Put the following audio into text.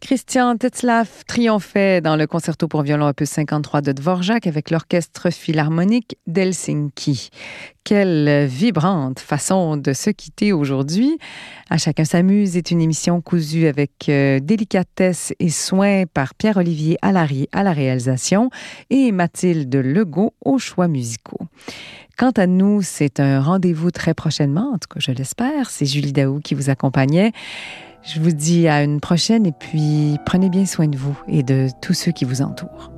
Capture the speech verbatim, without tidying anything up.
Christian Tetzlaff triomphait dans le concerto pour violon opus cinquante-trois de Dvorak avec l'orchestre philharmonique d'Helsinki. Quelle vibrante façon de se quitter aujourd'hui. À chacun s'amuse est une émission cousue avec euh, délicatesse et soin par Pierre-Olivier Allary à la réalisation et Mathilde Legault aux choix musicaux. Quant à nous, c'est un rendez-vous très prochainement, en tout cas je l'espère. C'est Julie Daou qui vous accompagnait. Je vous dis à une prochaine et puis prenez bien soin de vous et de tous ceux qui vous entourent.